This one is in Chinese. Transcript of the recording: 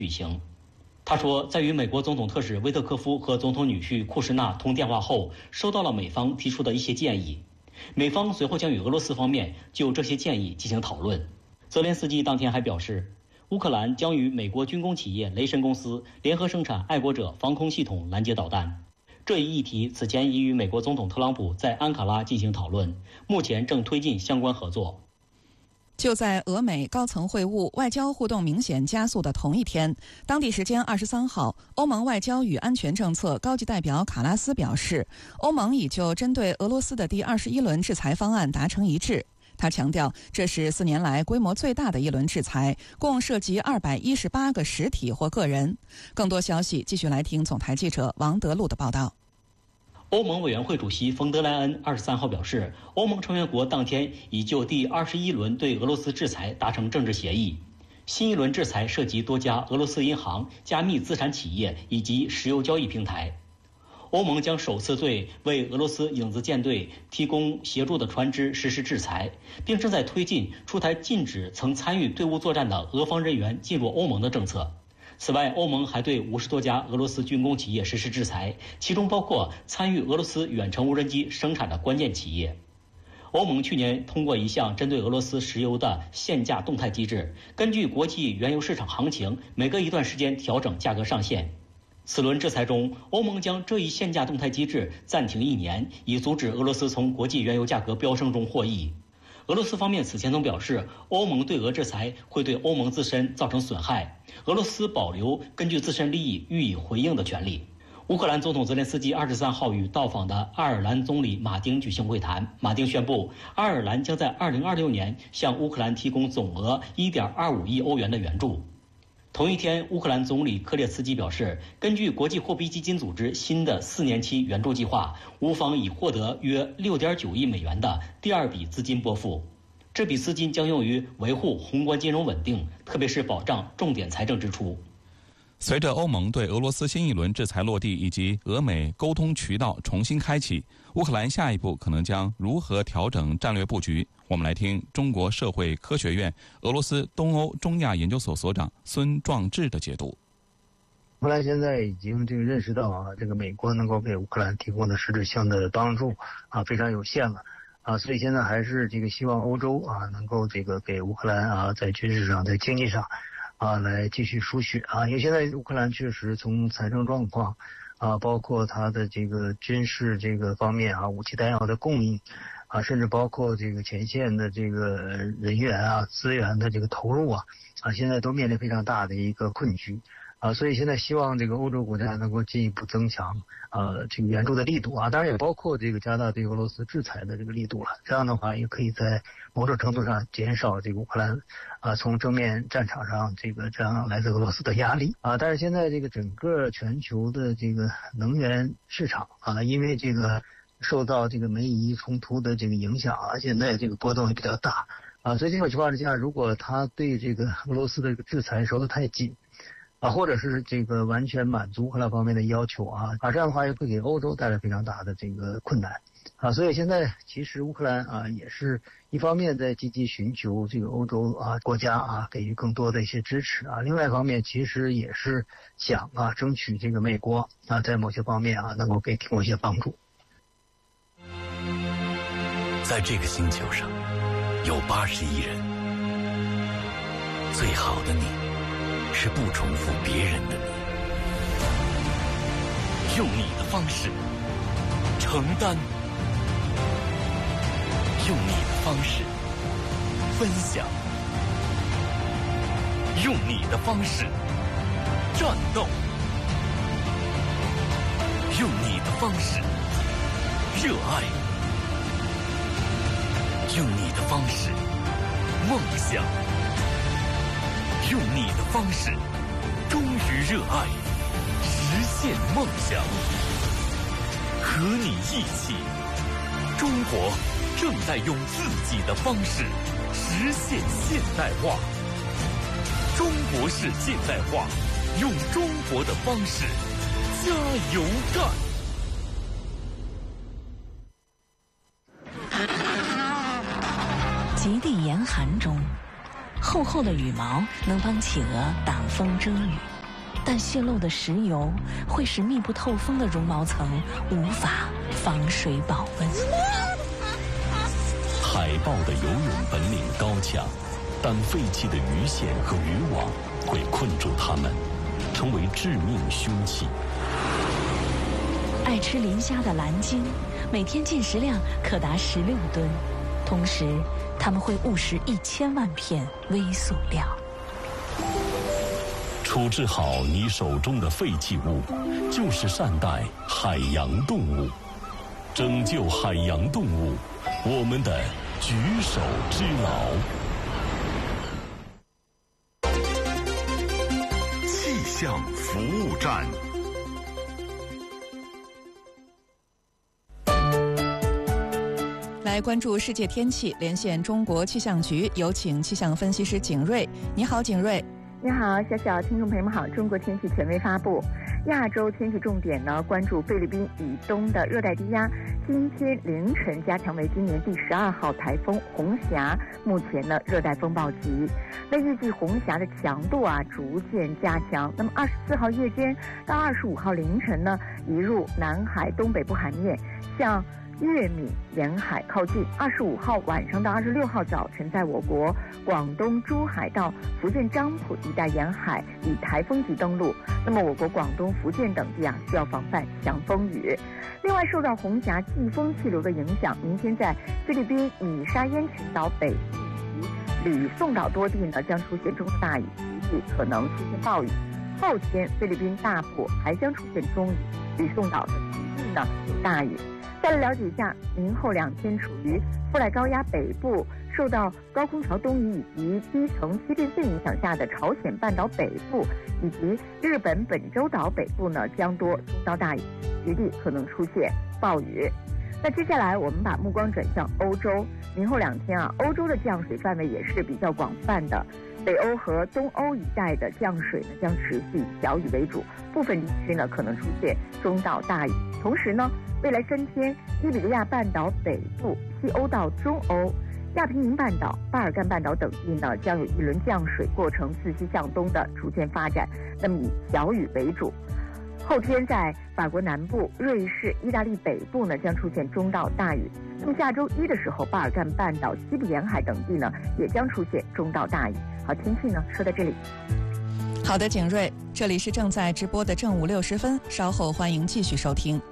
举行。他说，在与美国总统特使维特科夫和总统女婿库什纳通电话后，收到了美方提出的一些建议。美方随后将与俄罗斯方面就这些建议进行讨论。泽连斯基当天还表示，乌克兰将与美国军工企业雷神公司联合生产爱国者防空系统拦截导弹。这一议题此前已与美国总统特朗普在安卡拉进行讨论，目前正推进相关合作。 就在俄美高层会晤、外交互动明显加速的同一天，当地时间23号，欧盟外交与安全政策高级代表卡拉斯表示，欧盟已就针对俄罗斯的第21轮制裁方案达成一致。他强调，这是4年来规模最大的一轮制裁，共涉及218个实体或个人。更多消息继续来听总台记者王德禄的报道。 欧盟委员会主席冯德莱恩23号表示，欧盟成员国当天已就第21轮对俄罗斯制裁达成政治协议。新一轮制裁涉及多家俄罗斯银行、加密资产企业以及石油交易平台。欧盟将首次对为俄罗斯影子舰队提供协助的船只实施制裁，并正在推进出台禁止曾参与对乌作战的俄方人员进入欧盟的政策。此外，欧盟还对50多家俄罗斯军工企业实施制裁，其中包括参与俄罗斯远程无人机生产的关键企业。欧盟去年通过一项针对俄罗斯石油的限价动态机制，根据国际原油市场行情，每隔一段时间调整价格上限。此轮制裁中，欧盟将这一限价动态机制暂停1年，以阻止俄罗斯从国际原油价格飙升中获益。俄罗斯方面此前曾表示，欧盟对俄制裁会对欧盟自身造成损害，俄罗斯保留根据自身利益予以回应的权利。乌克兰总统泽连斯基23号与到访的爱尔兰总理马丁举行会谈。马丁宣布，爱尔兰将在2026年向乌克兰提供总额1.25亿欧元的援助。同一天，乌克兰总理科列茨基表示，根据国际货币基金组织新的4年期援助计划，乌方已获得约6.9亿美元的第二笔资金拨付。这笔资金将用于维护宏观金融稳定，特别是保障重点财政支出。 随着欧盟对俄罗斯新一轮制裁落地以及俄美沟通渠道重新开启，乌克兰下一步可能将如何调整战略布局？我们来听中国社会科学院俄罗斯东欧中亚研究所所长孙壮志的解读。 乌克兰现在已经认识到这个美国能够给乌克兰提供的实质性的帮助非常有限了所以现在还是希望欧洲能够给乌克兰在军事上、在经济上来继续输血因为现在乌克兰确实从财政状况包括它的军事方面武器弹药的供应甚至包括前线的人员资源的投入现在都面临非常大的一个困局所以现在希望欧洲国家能够进一步增强援助的力度当然也包括加大对俄罗斯制裁的力度了。这样的话也可以在某种程度上减少乌克兰从正面战场上这样来自俄罗斯的压力但是现在整个全球的能源市场因为受到美伊冲突的影响现在波动也比较大所以这种情况之下，如果他对俄罗斯的制裁收得太紧或者是完全满足乌克兰方面的要求这样的话也会给欧洲带来非常大的困难所以现在其实乌克兰也是一方面在积极寻求欧洲国家给予更多的一些支持另外一方面其实也是想争取美国在某些方面能够给提供一些帮助。 在这个星球上有80亿人，最好的你是不重复别人的你，用你的方式承担，用你的方式分享，用你的方式战斗，用你的方式热爱，用你的方式梦想，用你的方式忠于热爱，实现梦想。和你一起，中国正在用自己的方式实现现代化。中国式现代化，用中国的方式加油干。 极地严寒中，厚厚的羽毛能帮企鹅挡风遮雨。 但泄漏的石油会使密不透风的绒毛层无法防水保温。 海豹的游泳本领高强，但废弃的鱼线和渔网会困住它们，成为致命凶器。 爱吃磷虾的蓝鲸，每天进食量可达16吨，同时它们会误食1000万片微塑料。 处置好你手中的废弃物，就是善待海洋动物，拯救海洋动物，我们的举手之劳。 气象服务站。 来关注世界天气，连线中国气象局，有请气象分析师景瑞。你好，景瑞。 你好，小听众朋友们好。中国天气权威发布，亚洲天气重点呢，关注菲律宾以东的热带低压，今天凌晨加强为今年第12号台风红霞，目前呢热带风暴级。那预计红霞的强度逐渐加强，那么24号夜间到25号凌晨呢，移入南海东北部海面，向粤闽沿海靠近。25号晚上到26号早晨，在我国广东珠海到福建漳浦一带沿海以台风级登陆。那么我国广东、福建等地需要防范强风雨。另外，受到红霞季风气流的影响，明天在菲律宾米沙烟群岛北部及吕宋岛多地呢将出现中到大雨，预计可能出现暴雨。后天菲律宾大部还将出现中雨，吕宋岛的局地呢有大雨。再来了解一下，明后2天处于副赖高压北部，受到高空潮东移以及低层气垫线影响下的朝鲜半岛北部以及日本本州岛北部呢，将多中到大雨，局地可能出现暴雨。那接下来我们把目光转向欧洲，明后2天欧洲的降水范围也是比较广泛的。北欧和东欧一带的降水呢将持续以小雨为主，部分地区呢可能出现中到大雨。同时呢，未来3天，伊比利亚半岛北部、西欧到中欧、亚平宁半岛、巴尔干半岛等地呢将有一轮降水过程自西向东的逐渐发展，那么以小雨为主。后天在法国南部、瑞士、意大利北部呢将出现中到大雨。那么下周1的时候，巴尔干半岛西部沿海等地呢也将出现中到大雨。好，天气呢说到这里。 好的，景瑞，这里是正在直播的正午60分，稍后欢迎继续收听。